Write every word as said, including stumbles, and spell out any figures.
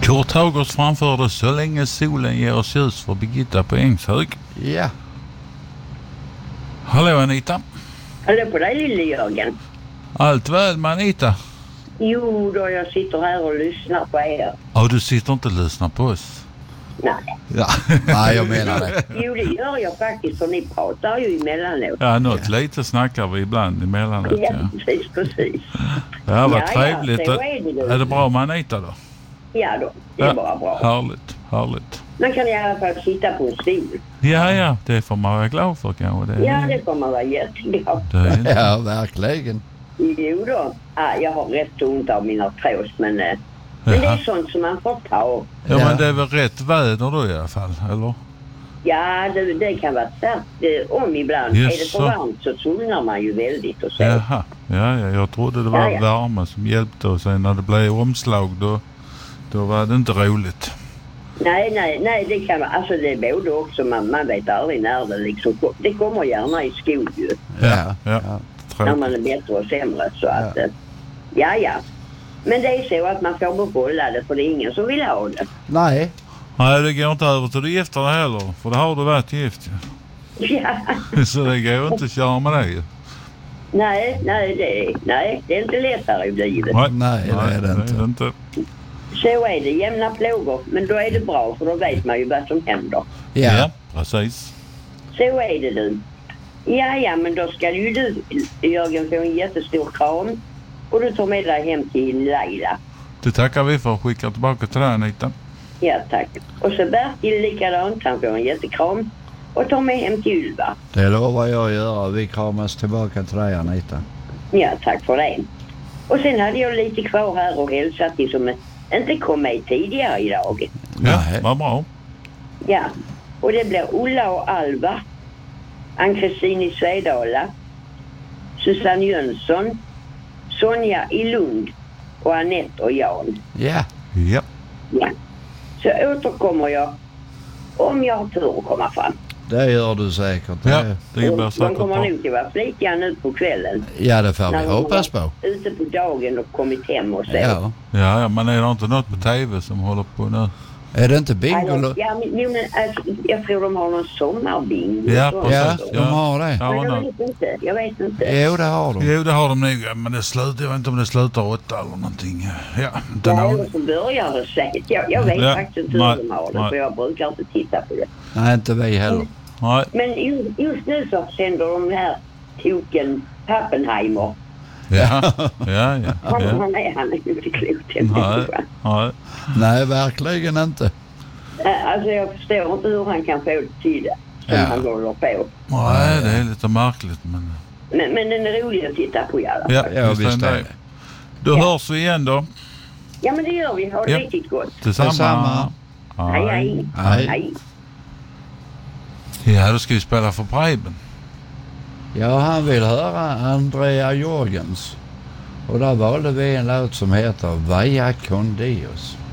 Kurt Haugers framförde Så länge solen ger oss ljus för Birgitta på Ängshög. Ja. Hallå Anita. Hallå på dig lille Jörgen. Allt väl med Anita? Jo då, jag sitter här och lyssnar på er. Ja, du sitter inte och lyssnar på oss. Nej. Ja, nej jag menar det. Jo, det gör jag faktiskt, för ni pratar ju emellanåt. Ja, något ja. lite snackar vi ibland emellanåt. Ja, Ja, precis, precis. Ja, vad Ja, trevligt. ja, så är det då. Är det bra med Anita då? Ja då, det är Ja, bara bra. Härligt, härligt. Man kan i alla fall sitta på en stol. Ja, ja, det får man vara glad för kanske. Det, Ja, det får man vara jätteglad. det är inte... Ja, verkligen. Jo då, ah, jag har rätt ont av mina trås, men, eh, men det är sånt som man får ta. Ja, Ja. men det är väl rätt väder då i alla fall, eller? Ja, det, det kan vara tvärt eh, om ibland. Yes, är det för så. varmt så tunnlar man ju väldigt och så. Jaha, ja, ja, jag trodde det var Ja, ja. värme som hjälpte och sen när det blev omslag då, då var det inte roligt. Nej, nej, nej, det kan vara, alltså det är både också, man, man vet aldrig när det liksom, det kommer gärna i skog ju, Ja, ja. ja. när man är bättre och sämre, så att, eh, ja, ja. Men det är så att man får behålla det, för det är ingen som vill ha det. Nej. Nej, det går inte över till du gifter dig heller, för det har du varit gift ju. Ja, Så det går inte att köra med det ju. nej, nej, det är, nej, det är inte lättare i livet. Nej, det är det inte. Det är inte. Så är det, jämna plågor, men då är det bra, för då vet man ju vad som händer. Ja, Ja. precis. Så är det du. Ja, ja, men då ska ju du, Jörgen, få en jättestor kram. Och du tar med dig hem till Laila. Det tackar vi för att skicka tillbaka till dig, Anita. Ja, tack. Och så Bertil likadant, han får en jättekram. Och tar med hem till Ylva. Det lovar jag att göra. Vi kramas tillbaka till dig, Anita. Ja, tack för det. Och sen hade jag lite kvar här och hälsat till som inte kom med tidigare idag. Ja, Nej. vad bra. Ja, och det blir Ulla och Alva, Ann-Kristin i Svedala, Susanne Jönsson, Sonja i Lund och Annette och Jan. Ja. Ja. Ja. Så återkommer jag om jag har tur att komma fram. Det gör du säkert. Ja, Det- det blir De säkert kommer bra. nog att vara flitiga nu på kvällen. Ja, det får När vi de hoppas har på. varit ute på dagen och kommit hem och så. Ja. Ja, ja, men är det inte något på tv som håller på nu? Är det inte bingo? Alltså, ja, men, jo, men, alltså, jag tror de har någon sommarbingo. Ja, Så- Ja, precis. de har det. Ja, Men jag no. vet inte, jag vet inte. Jo, det har de. Jo, det har de nog, men det slutar, jag vet inte om det slutar åtta eller någonting. Ja, inte Ja, någon. eller så börjar det säkert. Jag, jag vet Ja, faktiskt inte nej, hur de har det, nej. för jag brukar inte titta på det. Nej, inte vi heller. Nej, Men ju- just nu så sänder de här token Pappenheimer. ja, ja, ja. Han, ja. han, är, han är ju inte klok, den Nej, människan. nej. Nej, verkligen inte. Äh, Alltså jag förstår inte hur han kan få det till det som Ja. han håller på. Nej, det är lite märkligt, men... Men, men den är rolig att titta på i alla fall. Ja, Ja, visst visst är är det. det. Då Ja. hörs vi igen då. Ja, men det gör vi. Ha det Ja. riktigt gott. Detsamma. Detsamma. Hej, hej. Hej. Hej. Ja, då ska vi spela för Preben. Ja, han vill höra Andrea Jorgens. Och där valde vi en låt som heter Vaya con Dios.